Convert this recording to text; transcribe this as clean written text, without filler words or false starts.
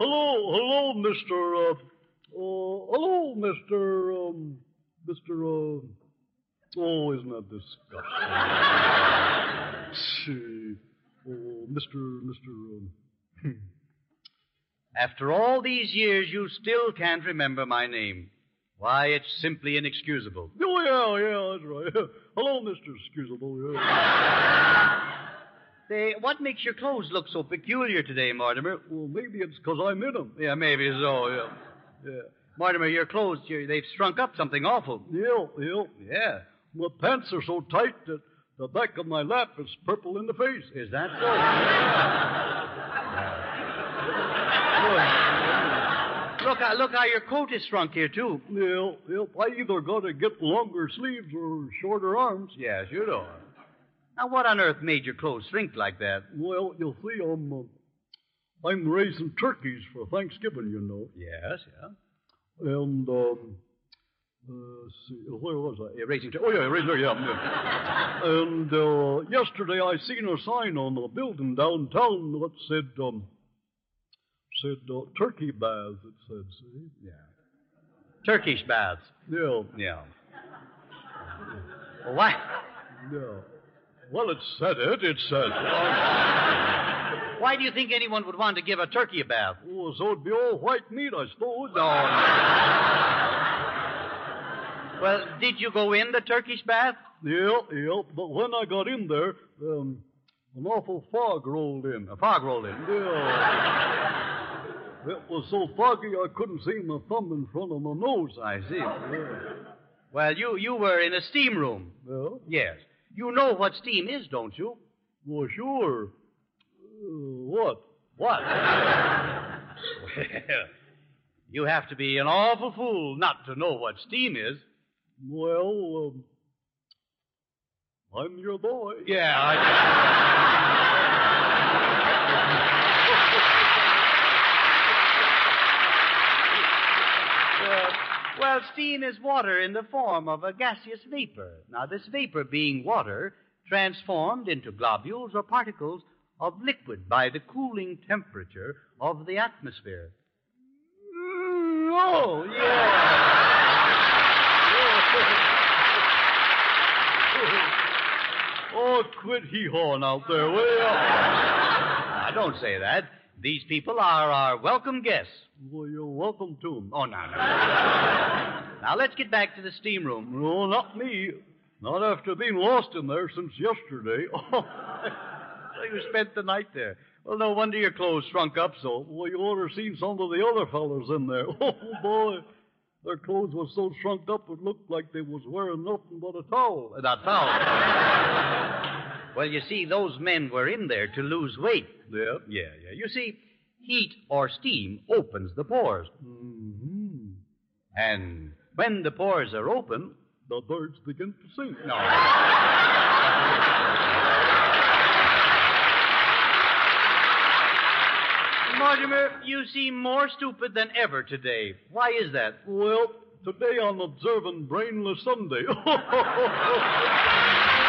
hello, Mr. Hello, Mr. Oh, isn't that disgusting? Oh, Mr. After all these years, you still can't remember my name. Why, it's simply inexcusable. Oh, yeah, that's right. Hello, Mr. Excusable. Yeah. What makes your clothes look so peculiar today, Mortimer? Well, maybe it's because I'm in them. Yeah, maybe so, yeah. Mortimer, your clothes, they've shrunk up something awful. Yeah. My pants are so tight that the back of my lap is purple in the face. Is that so? Look how your coat is shrunk here, too. Yeah. I either got to get longer sleeves or shorter arms. Yes, you know. Now, what on earth made your clothes shrink like that? Well, you see, I'm raising turkeys for Thanksgiving, you know. Yes, yeah. And, see, where was I? You're raising turkeys. Oh, yeah, raising turkeys, yeah. And yesterday I seen a sign on a building downtown that said turkey baths, it said, see? Yeah. Turkish baths? Yeah. Well, why? Yeah. Well, it said. Why do you think anyone would want to give a turkey a bath? Oh, so it'd be all white meat, I suppose. No. Well, did you go in the Turkish bath? Yeah. But when I got in there, an awful fog rolled in. A fog rolled in? Yeah. It was so foggy I couldn't see my thumb in front of my nose. I see. Yeah. Well, you were in a steam room. Yeah? Yes. You know what steam is, don't you? Well, sure. What? What? You have to be an awful fool not to know what steam is. Well, I'm your boy. Yeah, Well, steam is water in the form of a gaseous vapor. Now, this vapor, being water, transformed into globules or particles of liquid by the cooling temperature of the atmosphere. Oh, yeah. Oh, quit hee-hawing out there, will you? Now, don't say that. These people are our welcome guests. Well, you're welcome to them. Oh, no. Now, let's get back to the steam room. No, not me. Not after being lost in there since yesterday. So you spent the night there. Well, no wonder your clothes shrunk up so. Well, you ought to have seen some of the other fellas in there. Oh, boy. Their clothes were so shrunk up it looked like they was wearing nothing but a towel. A towel. Well, you see, those men were in there to lose weight. Yeah. You see, heat or steam opens the pores. Mm-hmm. And when the pores are open, the birds begin to sing. No. Mortimer, you seem more stupid than ever today. Why is that? Well, today I'm observing Brainless Sunday.